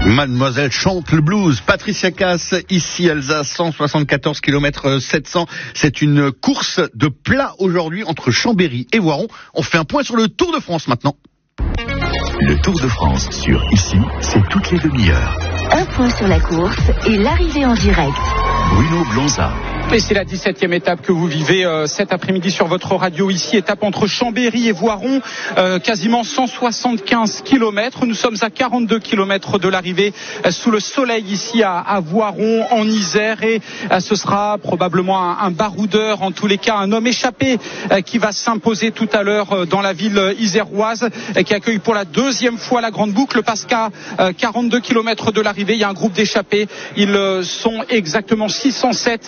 Mademoiselle chante le blues. Patricia Cass, ici Alsace, 174 km 700. C'est une course de plat aujourd'hui entre Chambéry et Voiron. On fait un point sur le Tour de France maintenant. Le Tour de France sur Ici, c'est toutes les demi-heures. Un point sur la course et l'arrivée en direct. Bruno Blonza. Et c'est la 17e étape que vous vivez cet après-midi sur votre radio ici, étape entre Chambéry et Voiron, quasiment 175 km. Nous sommes à 42 km de l'arrivée sous le soleil ici à Voiron en Isère, et ce sera probablement un baroudeur, en tous les cas un homme échappé qui va s'imposer tout à l'heure dans la ville iséroise, qui accueille pour la deuxième fois la grande boucle, parce qu'à 42 km de l'arrivée, il y a un groupe d'échappés. Ils sont exactement 607,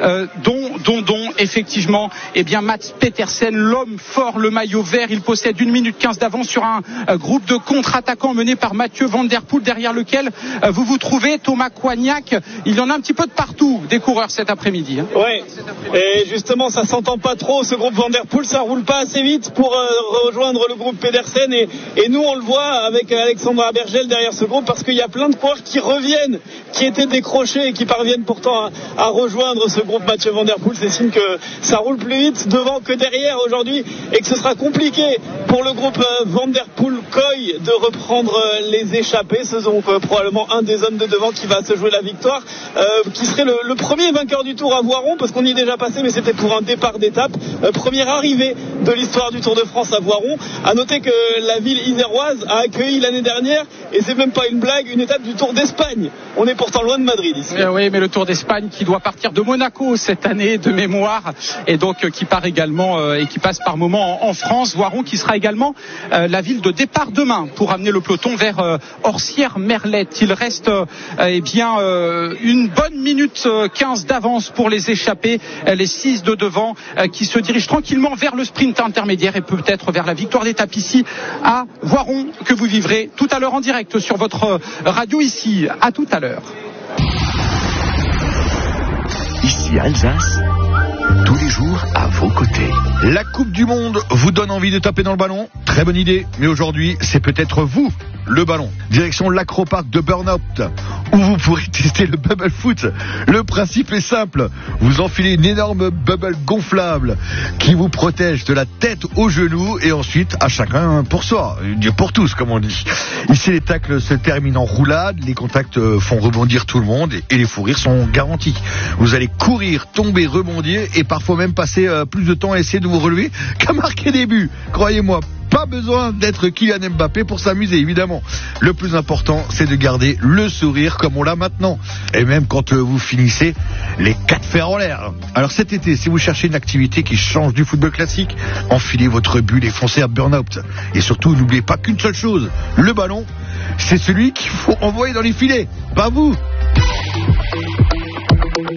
dont effectivement Mats Petersen, l'homme fort, le maillot vert. Il possède 1 minute 15 d'avance sur un groupe de contre-attaquants mené par Mathieu Van Der Poel, derrière lequel vous trouvez Thomas Coignac. Il y en a un petit peu de partout des coureurs cet après-midi. Ouais. Et justement, ça s'entend pas trop, ce groupe Van Der Poel, ça roule pas assez vite pour rejoindre le groupe Pedersen, et nous on le voit avec Alexandra Bergel derrière ce groupe, parce qu'il y a plein de coureurs qui reviennent, qui étaient décrochés et qui parviennent pourtant à rejoindre ce groupe Mathieu Van Der Poel. C'est signe que ça roule plus vite devant que derrière aujourd'hui, et que ce sera compliqué pour le groupe Van Der Poel-Koy de reprendre les échappés. Ce sont probablement un des hommes de devant qui va se jouer la victoire, qui serait le premier vainqueur du Tour à Voiron, parce qu'on y est déjà passé, mais c'était pour un départ d'étape. Première arrivée de l'histoire du Tour de France à Voiron. À noter que la ville iséroise a accueilli l'année dernière, et c'est même pas une blague, une étape du Tour d'Espagne. On est pourtant loin de Madrid ici. Oui, mais le Tour d'Espagne qui doit partir de Monaco cette année de mémoire, et donc qui part également et qui passe par moments en France. Voiron qui sera également la ville de départ demain pour amener le peloton vers Orsières-Merlette. Il reste une bonne minute 15 d'avance pour les échappés, les 6 de devant qui se dirigent tranquillement vers le sprint intermédiaire et peut-être vers la victoire d'étape ici à Voiron, que vous vivrez tout à l'heure en direct sur votre radio ici. À tout à l'heure. Ici Alsace, tous les jours à vos côtés. La Coupe du Monde vous donne envie de taper dans le ballon? Très bonne idée, mais aujourd'hui, c'est peut-être vous, le ballon. Direction l'Acropark de Burnout, où vous pourrez tester le bubble foot. Le principe est simple, vous enfilez une énorme bubble gonflable qui vous protège de la tête aux genoux, et ensuite, à chacun pour soi, Dieu pour tous, comme on dit. Ici, les tacles se terminent en roulade, les contacts font rebondir tout le monde, et les fous rires sont garantis. Vous allez courir, tomber, rebondir, et parfois même passer plus de temps à essayer de vous relever qu'à marquer des buts. Croyez-moi, pas besoin d'être Kylian Mbappé pour s'amuser, évidemment. Le plus important, c'est de garder le sourire comme on l'a maintenant. Et même quand vous finissez les 4 fers en l'air. Alors cet été, si vous cherchez une activité qui change du football classique, enfilez votre bulle et foncez à Burnout. Et surtout, n'oubliez pas qu'une seule chose, le ballon, c'est celui qu'il faut envoyer dans les filets, pas vous.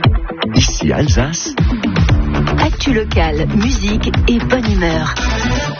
Ici Alsace. Actu locale, musique et bonne humeur.